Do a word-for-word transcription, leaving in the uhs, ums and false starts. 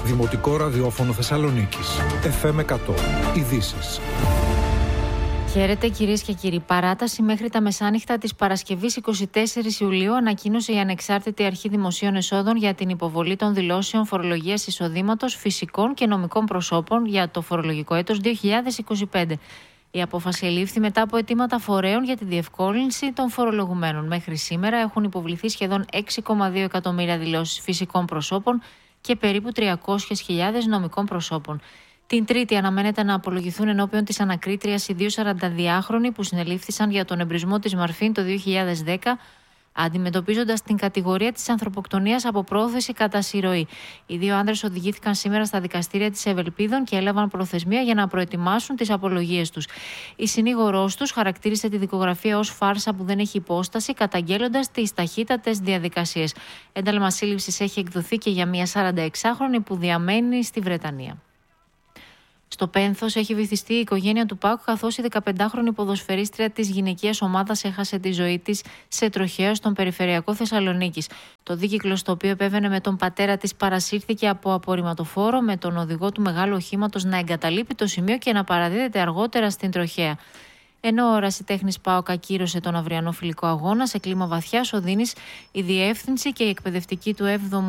Δημοτικό Ραδιόφωνο Θεσσαλονίκης. εφ εμ εκατό. Ειδήσεις. Χαίρετε κυρίες και κύριοι. Παράταση μέχρι τα μεσάνυχτα της Παρασκευής εικοστή τέταρτη Ιουλίου ανακοίνωσε η Ανεξάρτητη Αρχή Δημοσίων Εσόδων για την υποβολή των δηλώσεων φορολογίας εισοδήματος φυσικών και νομικών προσώπων για το φορολογικό έτος δύο χιλιάδες είκοσι πέντε. Η απόφαση ελήφθη μετά από αιτήματα φορέων για τη διευκόλυνση των φορολογουμένων. Μέχρι σήμερα έχουν υποβληθεί σχεδόν έξι κόμμα δύο εκατομμύρια δηλώσεις φυσικών προσώπων και περίπου τριακόσιες χιλιάδες νομικών προσώπων. Την Τρίτη αναμένεται να απολογηθούν ενώπιον της ανακρίτριας οι δύο σαρανταδυάχρονοι που συνελήφθησαν για τον εμπρισμό της Μαρφίν το δύο χιλιάδες δέκα, αντιμετωπίζοντας την κατηγορία της ανθρωποκτονίας από πρόθεση κατά συρροή. Οι δύο άντρες οδηγήθηκαν σήμερα στα δικαστήρια της Ευελπίδων και έλαβαν προθεσμία για να προετοιμάσουν τις απολογίες τους. Η συνήγορός τους χαρακτήρισε τη δικογραφία ως φάρσα που δεν έχει υπόσταση, καταγγέλλοντας τις ταχύτατες διαδικασίες. Ένταλμα σύλληψης έχει εκδοθεί και για μια σαρανταεξάχρονη που διαμένει στη Βρετανία. Στο Πένθος έχει βυθιστεί η οικογένεια του ΠΑΟΚ, καθώς η δεκαπεντάχρονη ποδοσφαιρίστρια της γυναικείας ομάδας έχασε τη ζωή της σε τροχαίο στον περιφερειακό Θεσσαλονίκης. Το δίκυκλο, στο οποίο επέβαινε με τον πατέρα της, παρασύρθηκε από απορριμματοφόρο, με τον οδηγό του μεγάλου οχήματος να εγκαταλείπει το σημείο και να παραδίδεται αργότερα στην τροχαία. Ενώ ο ερασιτέχνης ΠΑΟΚ ακύρωσε τον αυριανό φιλικό αγώνα σε κλίμα βαθιάς οδύνης, η διεύθυνση και η εκπαιδευτική του έβδομου